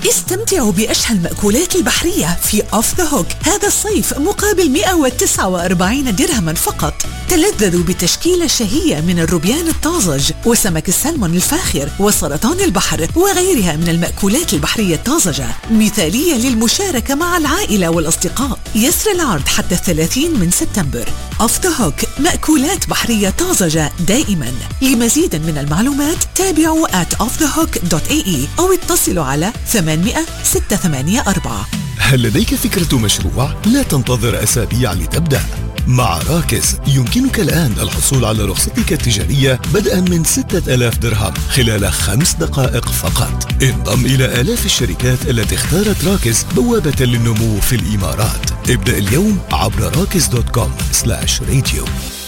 استمتعوا بأشهى المأكولات البحرية في أوف ذا هوك هذا الصيف مقابل 149 درهما فقط. تلذذوا بتشكيلة شهية من الروبيان الطازج وسمك السلمون الفاخر وسرطان البحر وغيرها من المأكولات البحرية الطازجة، مثالية للمشاركة مع العائلة والأصدقاء. يسر العرض حتى 30 من سبتمبر. أوف ذا هوك، مأكولات بحرية طازجة دائما. لمزيد من المعلومات تابعوا @offthehook.ae أو اتصلوا على 800-684. هل لديك فكرة مشروع؟ لا تنتظر أسابيع لتبدأ. مع راكز يمكنك الآن الحصول على رخصتك التجارية بدءا من 6000 درهم خلال 5 دقائق فقط. انضم إلى آلاف الشركات التي اختارت راكز بوابة للنمو في الإمارات. ابدأ اليوم عبر rakis.com/radio.